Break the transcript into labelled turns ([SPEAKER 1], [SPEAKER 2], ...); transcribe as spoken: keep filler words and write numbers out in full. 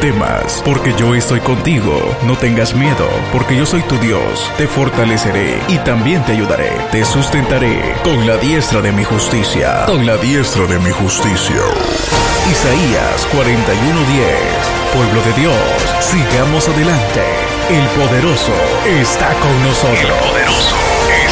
[SPEAKER 1] temas, porque yo estoy contigo. No tengas miedo, porque yo soy tu Dios. Te fortaleceré y también te ayudaré. Te sustentaré con la diestra de mi justicia. Con la diestra de mi justicia. Isaías cuarenta y uno diez. Pueblo de Dios, sigamos adelante. El poderoso está con nosotros. El poderoso.